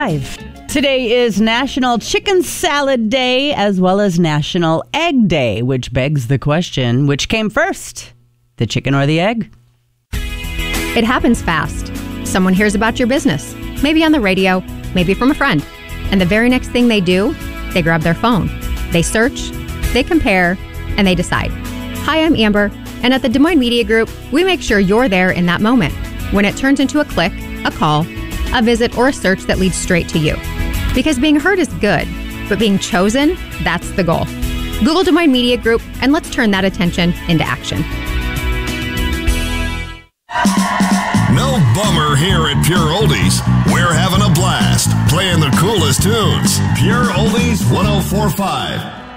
Today is National Chicken Salad Day as well as National Egg Day, which begs the question, which came first, the chicken or the egg? It happens fast. Someone hears about your business, maybe on the radio, maybe from a friend. And the very next thing they do, they grab their phone. They search, they compare, and they decide. Hi, I'm Amber, and at the Des Moines Media Group, we make sure you're there in that moment, when it turns into a click, a call, a visit, or a search that leads straight to you. Because being heard is good, but being chosen, that's the goal. Google Des Moines Media Group, and let's turn that attention into action. No bummer here at Pure Oldies. We're having a blast playing the coolest tunes. Pure Oldies 104.5.